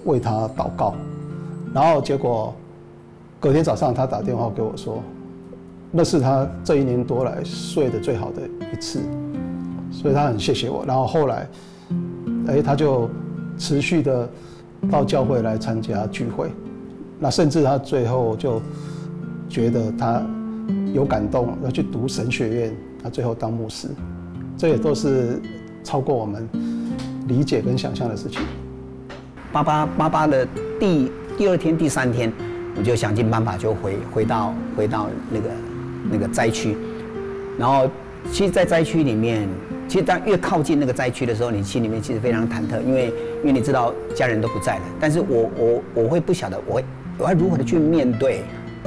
为他祷告，然后结果隔天早上他打电话给我说，那是他这1年多来睡得最好的一次，所以他很谢谢我。然后后来，他就持续的到教会来参加聚会，那甚至他最后就觉得他有感动，要去读神学院，他最后当牧师，这也都是超过我们理解跟想象的事情。 88的第2天、第3天，我就想尽办法就回到那个灾区，然后其实，在灾区里面，其实当越靠近那个灾区的时候，你心里面其实非常忐忑，因为你知道家人都不在了，但是我会不晓得我要如何的去面对。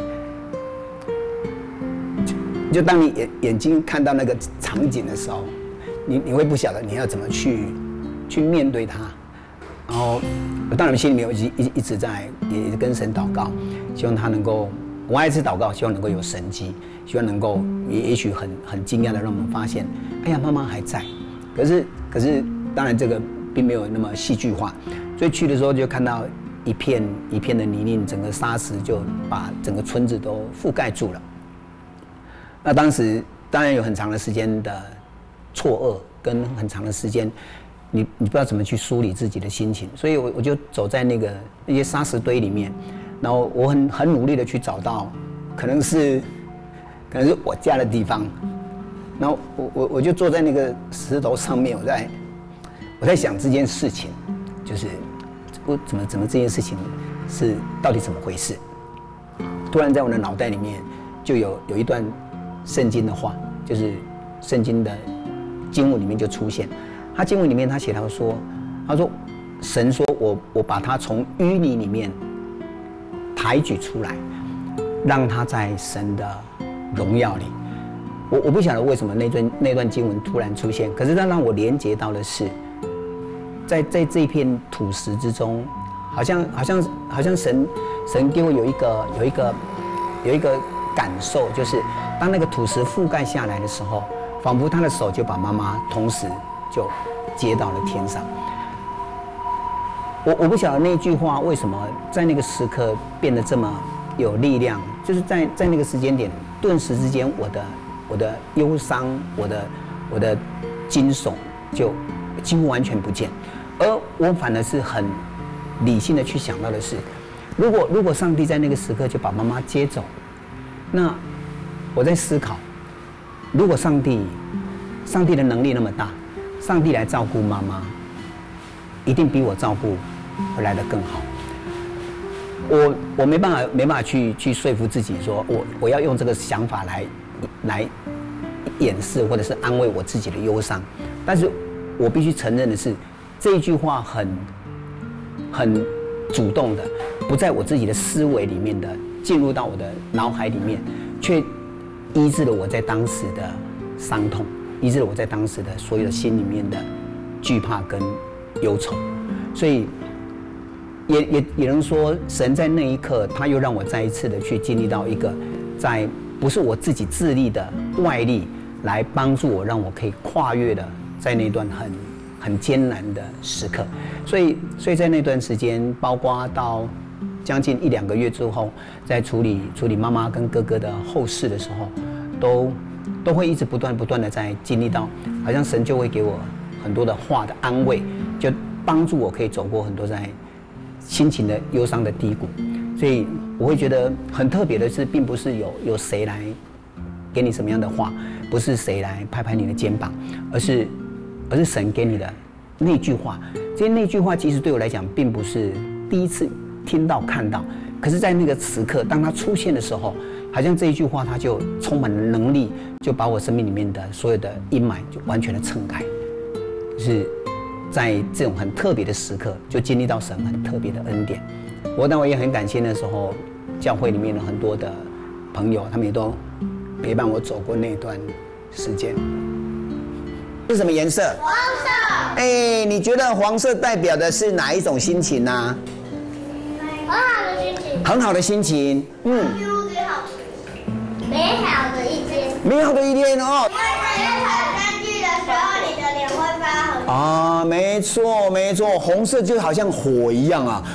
就当你眼睛看到那个场景的时候，你会不晓得你要怎么去面对它。然后我当然心里面一直在也跟神祷告，希望他能够，我还是祷告，希望能够有神迹，希望能够也许很惊讶的让我们发现，哎呀，妈妈还在。可是当然这个并没有那么戏剧化，所以去的时候就看到一片一片的泥泞，整个沙石就把整个村子都覆盖住了。那当时当然有很长的时间的错愕，跟很长的时间，你不知道怎么去梳理自己的心情，所以我就走在那些沙石堆里面，然后我很努力的去找到，可能是我家的地方，然后我就坐在那个石头上面，我在想这件事情，就是怎么这件事情是到底怎么回事？突然在我的脑袋里面就有一段圣经的话，就是圣经的经文里面就出现，他经文里面他写到说，他说神说我把他从淤泥里面抬举出来，让他在神的荣耀里。我不晓得为什么那段经文突然出现，可是它让我连接到的是，在这一片土石之中，好像神给我有一个感受，就是当那个土石覆盖下来的时候，仿佛他的手就把妈妈同时就接到了天上。我不晓得那句话为什么在那个时刻变得这么有力量，就是在那个时间点，顿时之间我的忧伤，我的惊悚就几乎完全不见，而我反而是很理性的去想到的是，如果上帝在那个时刻就把妈妈接走，那我在思考，如果上帝的能力那么大，上帝来照顾妈妈，一定比我照顾会来得更好。我没办法去说服自己说我要用这个想法来掩饰或者是安慰我自己的忧伤，但是我必须承认的是，这一句话很主动的，不在我自己的思维里面的进入到我的脑海里面，却医治了我在当时的伤痛，医治了我在当时的所有的心里面的惧怕跟忧愁，所以也能说，神在那一刻，他又让我再一次的去经历到一个，在不是我自己自力的外力来帮助我，让我可以跨越的，在那段很艰难的时刻，所以在那段时间，包括到将近1-2个月之后，在处理妈妈跟哥哥的后事的时候，都会一直不断的在经历到，好像神就会给我很多的话的安慰，就帮助我可以走过很多在心情的忧伤的低谷。所以我会觉得很特别的是，并不是有谁来给你什么样的话，不是谁来拍拍你的肩膀，而是神给你的那句话。这些那句话其实对我来讲并不是第一次听到看到，可是在那个时刻当它出现的时候，好像这一句话它就充满了能力，就把我生命里面的所有的阴霾就完全的撑开。就是在这种很特别的时刻，就经历到神很特别的恩典。但我也很感谢那时候教会里面的很多的朋友，他们也都陪伴我走过那段时间。是什么颜色？ 黄色。 你觉得黄色代表的是哪一种心情呢？ 很好的心情。 很好的心情。 美好的一天。 美好的一天哦。 因为很干净的时候，你的脸会发红。 没错，红色就好像火一样啊。